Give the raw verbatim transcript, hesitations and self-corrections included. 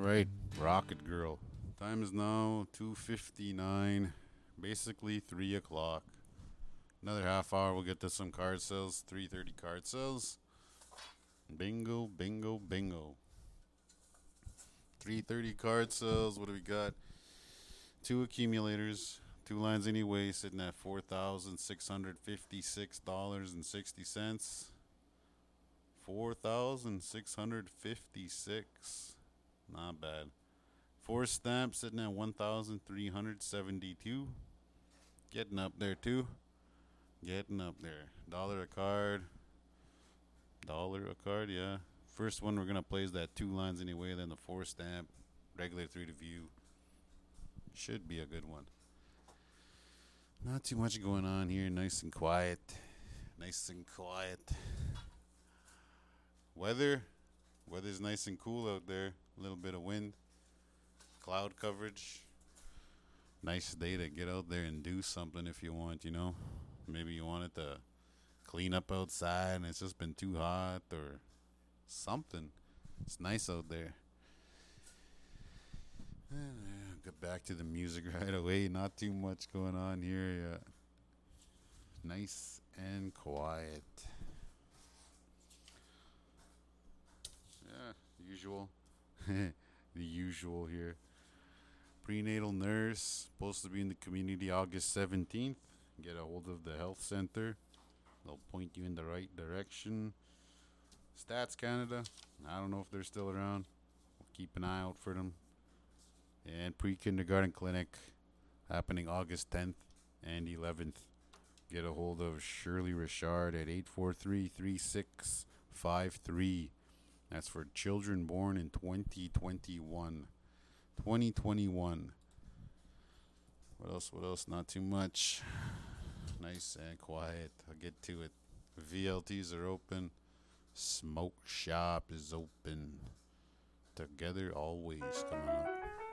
right, Rocket Girl. Time is now two fifty-nine, basically three o'clock. Another half hour, we'll get to some card sales. three thirty card sales. Bingo, bingo, bingo. three thirty card sales. What do we got? Two accumulators. Two lines anyway, sitting at four thousand six hundred fifty-six dollars and sixty cents. four thousand six hundred fifty-six. Not bad. Four stamps sitting at one thousand three hundred seventy-two. Getting up there too. Getting up there. Dollar a card. Dollar a card, yeah. First one we're gonna play is that two lines anyway, then the four stamp, regular three to view. Should be a good one. Not too much going on here. Nice and quiet. Nice and quiet. Weather. Weather's nice and cool out there. A little bit of wind. Cloud coverage. Nice day to get out there and do something if you want, you know. Maybe you wanted to clean up outside and it's just been too hot or something. It's nice out there. Get back to the music right away. Not too much going on here. Yeah. Nice and quiet. Yeah, usual. The usual here. Prenatal nurse, supposed to be in the community August seventeenth. Get a hold of the health center. They'll point you in the right direction. Stats Canada. I don't know if they're still around. We'll keep an eye out for them. And pre-kindergarten clinic happening August tenth and eleventh. Get a hold of Shirley Richard at eight four three, three six five three. That's for children born in twenty twenty-one. twenty twenty-one. What else? What else? Not too much. Nice and quiet. I'll get to it. V L Ts are open. Smoke shop is open. Together always. Come on up.